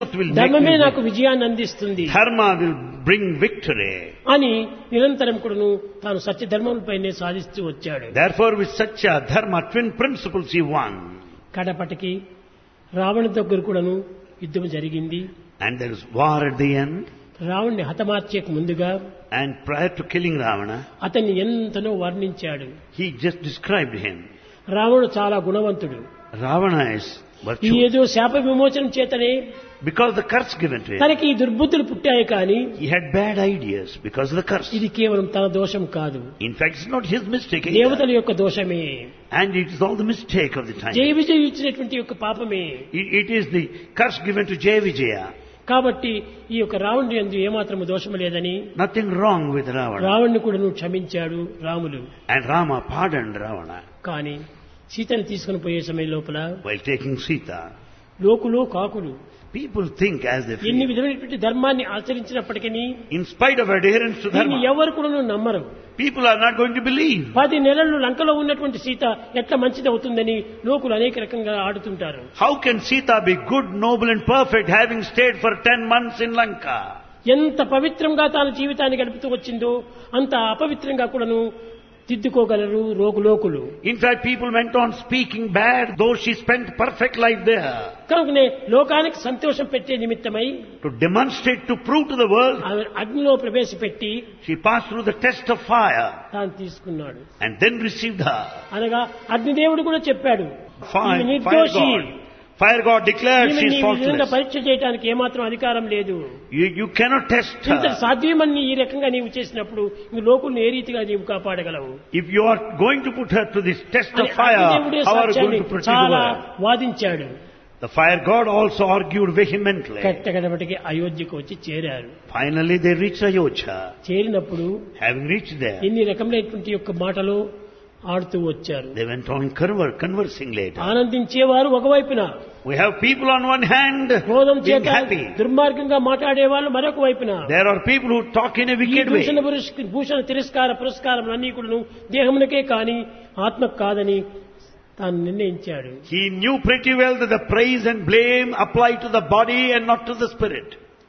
will make ధర్మమే me నాకు విజయాన్ని అందిస్తుంది Dharma will bring victory. అని నిరంతరం కూడాను తాను సత్య ధర్మములపైనే సాధిస్తూ వచ్చాడు. Therefore, with Satya, Dharma, twin principles, he won. కడపటికి Ravana దగ్గర కూడాను యుద్ధం జరిగింది. And there is war at the end. రావణ్ణి హతమార్చేకు ముందుగా And prior to killing Ravana, అతన్ని ఎంతనో వర్ణించాడు. he just described him. రావణుడు చాలా గుణవంతుడు. Ravana is ఈ virtuous. ఏదో శాప విమోచనం చేతనే Because the curse given to him. తనకి ఈ దుర్బుద్ధులు పుట్టాయి కానీ He had bad ideas because of the curse. ఇది కేవలం తన దోషం కాదు, In fact, it's not his mistake దేవతల either. యొక్క దోషమే, And it is all the mistake of the Jaya time. విజయ ఇచ్చినటువంటి యొక్క పాపమే. It is the curse given to Jaya Vijaya. కాబట్టి ఈ యొక్క రావణుడి యందు ఏమాత్రము దోషము లేదని Nothing wrong with Ravana. రావణ్ణి కూడా క్షమించాడు Ramulu. And Rama pardoned Ravana కానీ సీతను తీసుకుని పోయే సమయం లోపల while taking Sita. లోకులు కాకులు People think as they ఎన్ని feel. విధమైనటువంటి ధర్మాన్ని ఆచరించినప్పటికీ In spite of adherence to దీన్ని Dharma, ఎవరు కూడా నమ్మరు. people are not going to believe. 10 నెలలు లంకలో ఉన్నటువంటి సీత ఎట్లా మంచిది అవుతుందని లోకులు అనేక రకంగా ఆడుతుంటారు. How can Sita be good, noble and perfect having stayed for 10 months in Lanka? ఎంత పవిత్రంగా తాను జీవితాన్ని గడుపుతూ వచ్చిందో అంత అపవిత్రంగా కూడాను దిద్దుకోగలరు లోకులు. In fact, people went on speaking bad, though she spent perfect life there. కనుకనే లోకానికి సంతోషం పెట్టే నిమిత్తమై To demonstrate, to prove to the world, ఆమె అగ్నిలో ప్రవేశపెట్టి she passed through the test of fire తాను తీసుకున్నాడు. and then received her. అనగా అగ్నిదేవుడు కూడా చెప్పాడు, ఈమె Fire నిర్దోషి, God. Fire God declared ఈమె she is నీ విధంగా faultless. పరీక్ష చేయడానికి ఏమాత్రం అధికారం లేదు. You cannot test ఇంత her. సాధ్యమని ఈ రకంగా నీవు చేసినప్పుడు ఈ లోకుల్ని ఏ రీతిగా నీవు కాపాడగలవు If you are going to put her to this test అని of fire, అగ్నిదేవుడే how are you సత్యాన్ని going to protect the చాలా world? వాదించాడు. The fire God also argued vehemently. కట్టగడపటికి అయోధ్యకు వచ్చి చేరారు. Finally, they reached Ayodhya. చేరినప్పుడు Having reached there, ఎన్ని రకములైనటువంటి యొక్క మాటలు ఆడుతూ వచ్చారు. they went on conversing later. ఆనందించేవారు ఒకవైపున, We have people on one hand క్రోధం being చేత happy. దుర్మార్గంగా మాట్లాడే వాళ్ళు మరొక వైపున. There are people who talk in a ఈ wicked way. భూషణ తిరస్కార పురస్కారం అన్ని కూడా దేహమునకే కాని ఆత్మకు కాదని తాను నిర్ణయించాడు. He knew pretty well that the praise and blame apply to the body and not to the spirit.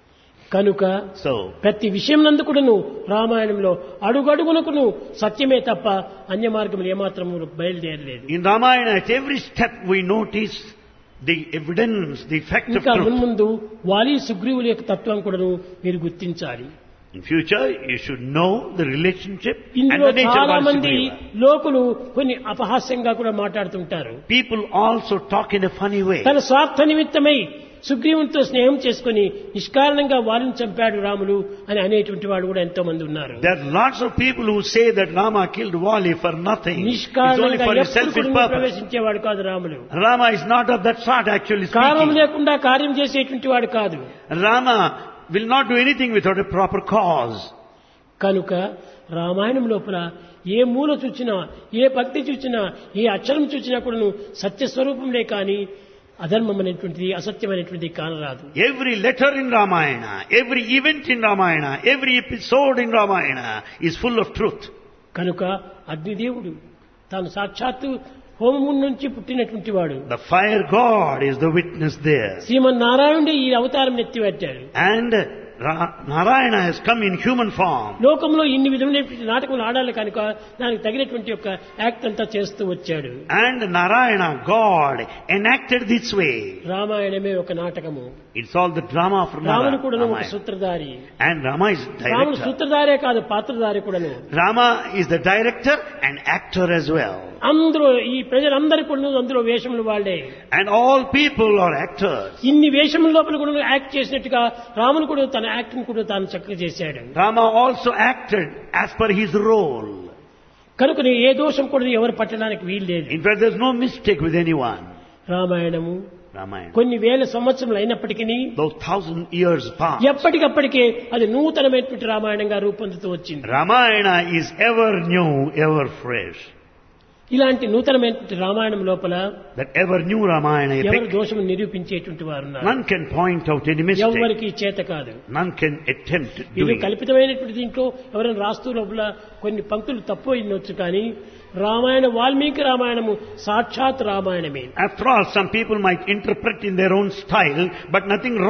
కనుక So, ప్రతి విషయం నందు కూడాను రామాయణంలో అడుగడుగునకును సత్యమే తప్ప అన్య మార్గములు ఏమాత్రము బయలుదేరలేదు. in Ramayana, at every step we notice the evidence, the fact of ఇంకా truth. మున్ముందు వాలి సుగ్రీవుల యొక్క తత్వం కూడాను మీరు గుర్తించాలి. In future, you should know the relationship and ఇందులో the nature చాలా of మంది Sugriva. లోకులు కొన్ని అపహాస్యంగా కూడా మాట్లాడుతుంటారు. People also talk in a funny way. తన స్వార్థ నిమిత్తమై సుగ్రీవునితో స్నేహం చేసుకుని నిష్కారణంగా వారిని చంపాడు రాములు అని అనేటువంటి వాడు కూడా ఎంతో మంది ఉన్నారు. There are lots of people who say that Rama killed Wali for nothing. It's only నిష్కారణంగా for his ఎప్పుడు selfish కూడా purpose. ప్రవేశించేవాడు కాదు Ramulu. Rama is not of that sort, actually కారణం speaking. లేకుండా కార్యం చేసేటువంటి వాడు కాదు. Rama will not do anything without a proper cause. కనుక రామాయణం లోపల ఏ మూల చూచినా, ఏ భక్తి చూచినా, ఏ అక్షరం చూచినా కూడా సత్యస్వరూపంలే కానీ అధర్మం అనేటువంటిది అసత్యమైనటువంటిది కానరాదు. Every letter in Ramayana, every event in Ramayana, every episode in Ramayana is full of truth. కనుక అగ్నిదేవుడు తాను సాక్షాత్తు హోమం నుంచి పుట్టినటువంటి వాడు. The fire God is the witness there. శ్రీమన్నారాయణుడే ఈ అవతారం ఎత్తివచ్చాడు. And Narayana has come in human form. లోకంలో ఇన్ని విధమైనటువంటి నాటకములు ఆడాలి కనుక దానికి తగినటువంటి యొక్క యాక్ట్ అంతా చేస్తూ వచ్చాడు. And Narayana, God, enacted this way. రామాయణమే ఒక నాటకము. It's all the drama from రాముడు కూడా ఒక Ramayana. సూత్రధారి. And Rama is రాముడు director. సూత్రధారే కాదు, పాత్రధారి కూడాను. Rama is the director and actor as well. అందరూ ఈ ప్రజలందరూ కూడా అందులో వేషములు వాళ్ళే. And all people are actors. ఇన్ని వేషముల లోపల కూడా యాక్ట్ చేసినట్టుగా రాముడు కూడా తన యాక్టింగ్ కూడా తాను చక్కగా చేశాడు. Rama also acted as per his role. కనుక ఏ దోషం కూడా ఎవరు పట్టడానికి వీలు లేదు. In fact, there's no mistake with anyone. Ramayanamu Ramayana. కొన్ని వేల సంవత్సరములు అయినప్పటికీ Those 1000 years past. ఎప్పటికప్పటికే అది నూతనమైనటువంటి రామాయణంగా రూపొందుతూ వచ్చింది. Ramayana is ever new, ever fresh. ఇలాంటి నూతనమైనటువంటి రామాయణం లోపల That ever new Ramayana ఎవరు epic, దోషము నిరూపించేటువంటి వారు ఉన్నారు. none can point out any mistake. ఎవరికి చేత కాదు. None can attempt ఇది doing it. కల్పితమైనటువంటి దీంట్లో ఎవరైనా రాస్తూ లోపల కొన్ని పంక్తులు తప్పు అయినవచ్చు కానీ రామాయణ వాల్మీకి రామాయణము సాక్షాత్ రామాయణమే. After all, some people might interpret in their own style, but nothing wrong with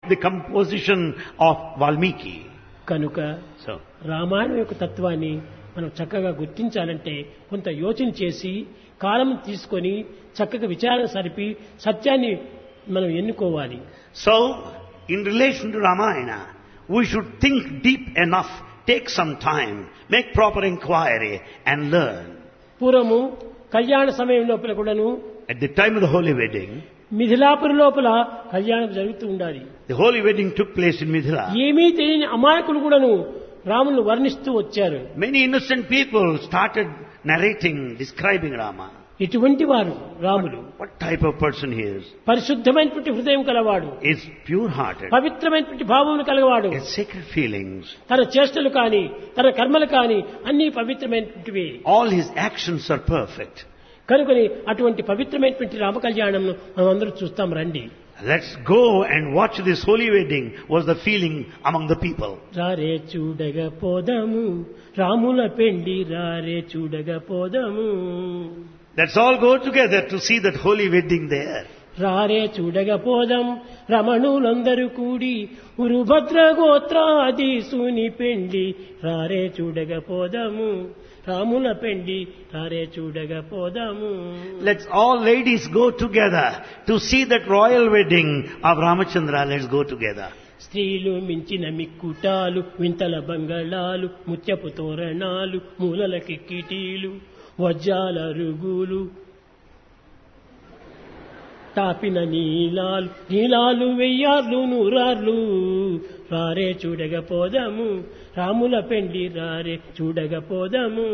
the composition of Valmiki. కనుక So, రామాయణం యొక్క తత్వాన్ని మనం చక్కగా గుర్తించాలంటే కొంత యోచన చేసి కాలం తీసుకొని చక్కగా విచారణ సరిపి సత్యాన్ని మనం ఎన్నుకోవాలి. so in relation to Ramayana, we should think deep enough, take some time, make proper inquiry and learn. పూర్వము కళ్యాణ సమయం లోపల కూడాను At the time of the holy wedding, Mithilapuri లోపల కళ్యాణం జరుగుతూ ఉండాలి. the holy wedding took place in Mithila. ఏమీ తెలియని అమాయకులు కూడాను రామును వర్ణిస్తూ వచ్చారు. Many innocent people started narrating, describing Rama. ఇటువంటి వారు Ramulu What type of person he is? పరిశుద్ధమైనటువంటి హృదయం కలవాడు, Is pure-hearted, పవిత్రమైనటువంటి భావములు కలవాడు, has sacred feelings. తన చేష్టలు కాని తన కర్మలు కాని అన్ని పవిత్రమైనటువంటివి. All his actions are perfect. కనుకొని అటువంటి పవిత్రమైనటువంటి రామ కళ్యాణం మనం అందరూ చూస్తాం రండి. Let's go and watch this holy wedding, was the feeling among the people. రారే చూడగ పోదాము రాముల పెండి రారే చూడగ పోదాము. Let's all go together to see that holy wedding there. రారే చూడగ పోదాం రమణులందరూ కూడి ఉరుభద్ర గోత్రాధీసుని పెండి రారే చూడగ పోదాము రాముల పెండి రారే చూడగ పోదాము. Let's all ladies go together to see that royal wedding of Ramachandra. Let's go together. స్త్రీలు మించిన మిక్కుటాలు వింతల బంగళాలు ముత్యపు తోరణాలు మూలల కిక్కిటీలు వజ్రాల రుగులు తాపిన నీలాలు నీలాలు వెయ్యార్లు నూరార్లు రారే చూడగ పోదాము రాముల పెండి రారే చూడగ పోదాము.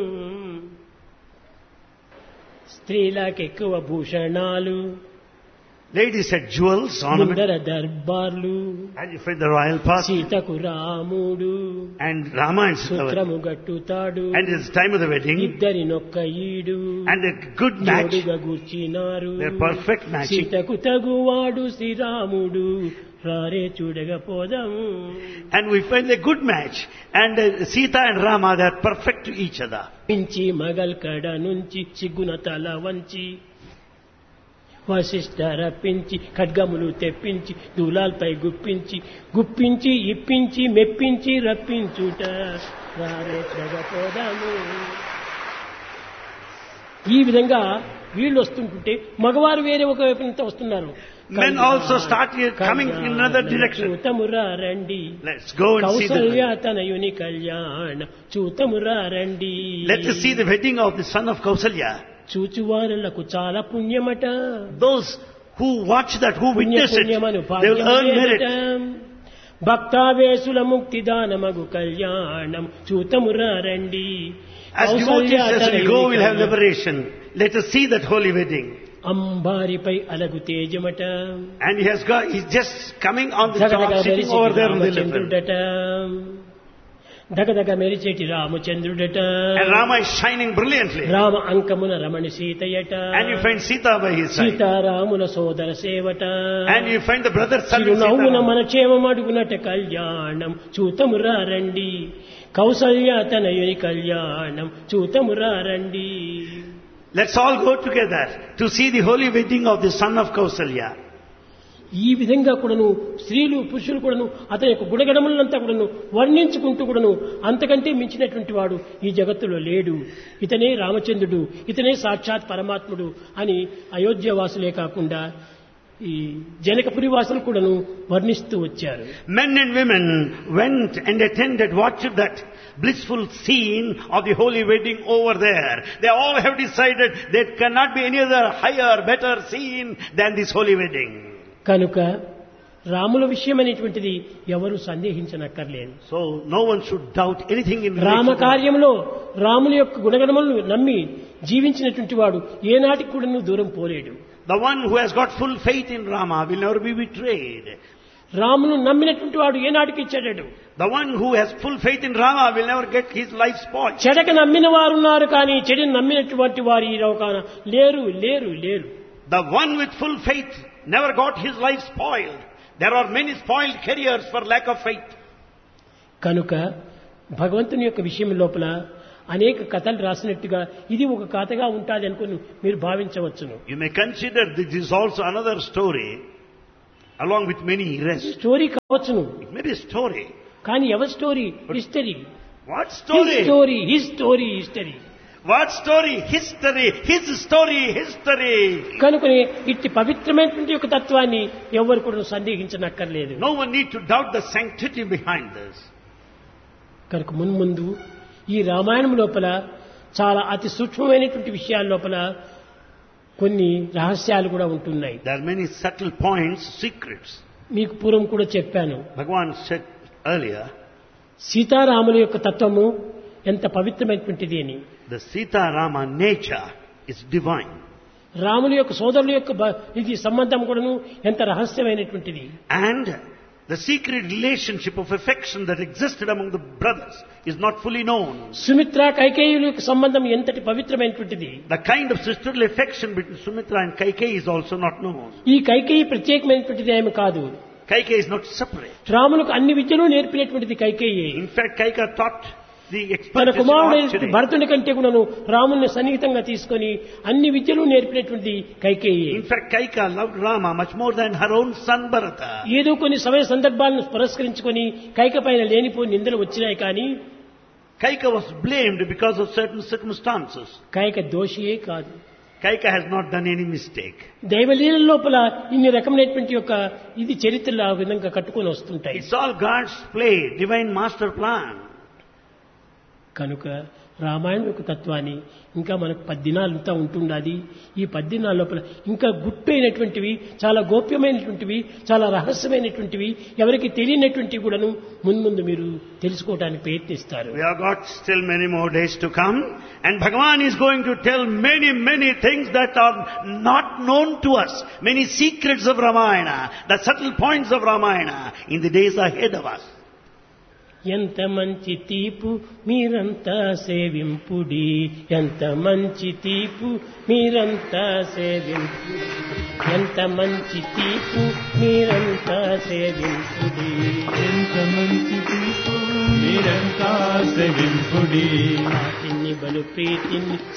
స్త్రీలకెక్కువ భూషణాలు Ladies had jewels, ornaments, ముందర దర్బార్లు and you find the royal path. సీతకు రాముడు And Rama and Sita, సూత్రము గట్టుతాడు and it's time of the wedding, ఇద్దరి నొక్క ఈడు and a good match. జోడుగా గూర్చినారు They're perfect matching. సీతకు తగువాడు శ్రీరాముడు రారే చూడగ పోదాము. And we find a good match. And Sita and Rama, they're perfect to each other. పించి Magal కడ నుంచి సిగ్గున తల వంచి వశిష్ఠ రప్పించి ఖడ్గములు తెప్పించి దూలాల్పై గుప్పించి గుప్పించి ఇప్పించి మెప్పించి రప్పించుట రారే చూడగ పోదాము. ఈ విధంగా వీళ్ళు వస్తుంటుంటే మగవారు వేరే ఒక వైపు నుంచి వస్తున్నారు. Men also start here coming in another direction. చూతమురా రండి Let's go and see Kaushalya the... తనయుని కళ్యాణ చూతమురా రండి. Let us see the wedding of the son of Kausalya. చూచువారులకు చాలా పుణ్యమట. Those who watch that, who witness it, పుణ్యమను they will earn merit. భక్తావేశుల ముక్తిదానమగు కళ్యాణం చూతమురా రండి. As devotees, as we go, we'll have liberation. Let us see that holy wedding. అంబారిపై అలగు తేజమట. And he's just coming on the top, sitting over there on the level. రామచంద్రుడట దగదగ మెరిచేటి రామచంద్రుడట. And Rama is shining brilliantly. Rama అంకమున Ramani సీతయట. And you find Sita by his side. సీతారాముల సోదర సేవట. And you find the brother son of చిరునవ్వున Sita. మన క్షేమమడుగునట కళ్యాణం చూతమురా రండి. కౌసల్య తనయుని కళ్యాణం చూతమురా రండి. Let's all go together to see the holy wedding of the son of Kausalya. ఈ విధంగా కూడాను స్త్రీలు పురుషులు కూడాను అతని యొక్క గుణగణములంతా కూడాను వర్ణించుకుంటూ కూడాను అంతకంటే మించినటువంటి వాడు ఈ జగత్తులో లేడు, ఇతనే రామచంద్రుడు, ఇతనే సాక్షాత్ పరమాత్ముడు అని అయోధ్యవాసులే కాకుండా ఈ జనకపురి వాసులు కూడాను వర్ణిస్తూ వచ్చారు. Men and women went and attended, watched that blissful scene of the holy wedding over there. They all have decided there cannot be any other higher, better scene than this holy wedding. కనుక రాముల విషయం అనేటువంటిది ఎవరు సందేహించనక్కర్లేదు. So no one should doubt anything in Rama relation to కార్యంలో రాముని యొక్క గుణగణములను నమ్మి జీవించినటువంటి వాడు ఏనాటికి కూడా దూరం పోలేడు. the one who has got full faith in Rama will never be betrayed. రామును నమ్మినటువంటి వాడు ఏనాటికి చెడడు. The one who has full faith in Rama will never get his life spoiled. చెడక నమ్మిన వారు ఉన్నారు కానీ చెడుని నమ్మినటువంటి వారు ఈ లోకాన లేరు లేరు లేరు. The one with full faith never got his life spoiled. There are many spoiled careers for lack of faith. కనుక భగవంతుని యొక్క విషయం లోపల అనేక కథలు రాసినట్టుగా ఇది ఒక కథగా ఉంటుంది అనుకుని మీరు భావించవచ్చును. You may consider this is also another story. along with many rest. Story కావచ్చును, It may be a story. కానీ ఎవరి story? History. What story? History. What story? History. His story. History. కనుకనే ఇట్టి పవిత్రమైనటువంటి యొక్క తత్వాన్ని ఎవరు కూడా సందేహించనక్కర్లేదు. No one need to doubt the sanctity behind this. కనుక మున్ముందు ఈ రామాయణం లోపల చాలా అతి సూక్ష్మమైనటువంటి విషయాల లోపల కొన్ని రహస్యాలు కూడా ఉంటున్నాయి. There are many subtle points, secrets. మీకు పూర్వం కూడా చెప్పాను. Bhagavan said earlier, సీతారాముల యొక్క తత్వము ఎంత పవిత్రమైనటువంటిది అని. the Sita Rama nature is divine. రాముల యొక్క సోదరుల యొక్క ఇది సంబంధం కూడాను ఎంత రహస్యమైనటువంటిది. And the secret relationship of affection that existed among the brothers is not fully known. Sumitra కైకేయుల యొక్క సంబంధం ఎంతటి పవిత్రమైనటువంటిది. The kind of sisterly affection between Sumitra and Kaikeyi is also not known. ఈ కైకేయి ప్రత్యేకమైనటువంటిది ఏమి కాదు. Kaikeyi is not separate. రాములకు అన్ని విద్యలు నేర్పినటువంటిది Kaikeyi. In fact, Kaikeyi taught the తన expertise in కుమారుడైన archery. భరతుని కంటే కూడాను రాముని సన్నిహితంగా తీసుకొని అన్ని విద్యలు నేర్పినటువంటి Kaikeyi. In fact, Kaikeyi loved Rama much more than her own son Bharata. ఏదో కొన్ని సమయ సందర్భాలను పురస్కరించుకొని కైక పైన లేనిపోయి నిందలు వచ్చినాయి కానీ Kaikeyi was blamed because of certain circumstances. Kaika దోషియే కాదు. Kaikeyi has not done any mistake. దైవలీల లోపల ఇన్ని రకమైనటువంటి యొక్క ఇది చరిత్రలు ఆ విధంగా కట్టుకొని వస్తుంటాయి. It's all God's play, divine master plan. కనుక రామాయణం యొక్క తత్వాన్ని ఇంకా మనకు 10 దినాలంతా ఉంటుండాలి. ఈ 10 దినాల లోపల ఇంకా గుట్టైనటువంటివి, చాలా గోప్యమైనటువంటివి, చాలా రహస్యమైనటువంటివి, ఎవరికి తెలియనటువంటివి కూడాను ముందు మీరు తెలుసుకోవడానికి ప్రయత్నిస్తారు. We have got still many more days to come, and Bhagavan is going to tell many things that are not known to us, many secrets of Ramayana, the subtle points of Ramayana in the days ahead of us. ఎంత మంచి తీపు మీరంతా సేవింపుడి, ఎంత మంచి తీపు మీరంతా సేవింపుడి, ఎంత మంచి తీపు మీరంతా సేవింపుడి, ఎంత మంచి తీపు మీరంతా సేవింపుడి, వాటిని బలు ప్రీతిని